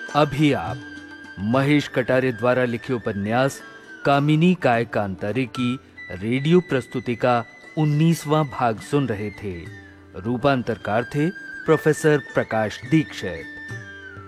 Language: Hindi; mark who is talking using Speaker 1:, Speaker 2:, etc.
Speaker 1: अभी आप महेश कटारे द्वारा लिखे उपन्यास कामिनी कायकांतारे की रेडियो प्रस्तुति का 19वां भाग सुन रहे थे। रूपांतरकार थे प्रोफेसर प्रकाश दीक्षित।